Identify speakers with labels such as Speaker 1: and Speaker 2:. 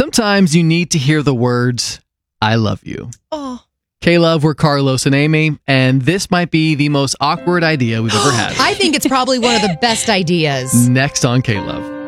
Speaker 1: Sometimes you need to hear the words, I love you.
Speaker 2: Oh.
Speaker 1: K-Love, we're Carlos and Amy, and this might be the most awkward idea we've ever had.
Speaker 2: I think it's probably one of the best ideas.
Speaker 1: Next on K-Love.